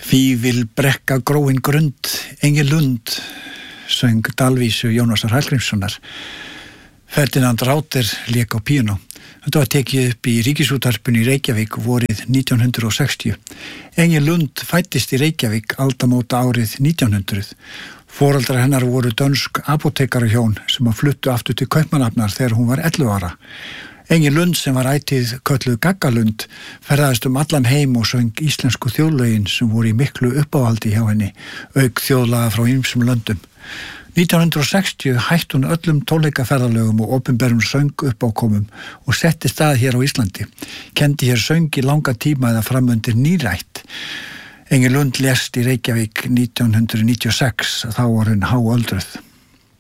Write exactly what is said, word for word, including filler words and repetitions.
Fífil brekka gróin grund, engin lund, söng dalvísu Jónasar Hallgrímssonar. Ferdinand Ráder lék á píanó. Þetta var tekið upp í Ríkisútvarpinu í Reykjavík vorið nítján hundruð og sextíu. Engin Lund fæddist í Reykjavík aldamóta árið nítján hundruð. Foreldrar hennar voru dönsk apótekarahjón sem að fluttu aftur til Kaupmannahafnar þegar hún var ellefu ára. Engin Lund sem var ætíð kölluð Gaggalund ferðaðist um allan heim og söng íslensku þjóðlögin sem voru í miklu uppáhaldi hjá henni, auk þjóðlaga frá ýmsum löndum. nítján hundruð og sextíu hætti hún öllum tónleikaferðalögum og opinberum söng uppákomum og setti stað hér á Íslandi. Kenndi hér söng í langa tíma eða framundir nírætt. Engin Lund lést í Reykjavík nítján hundruð níutíu og sex, þá var hún háöldruð.